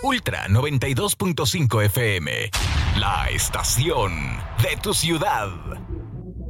Ultra 92.5 FM, la estación de tu ciudad.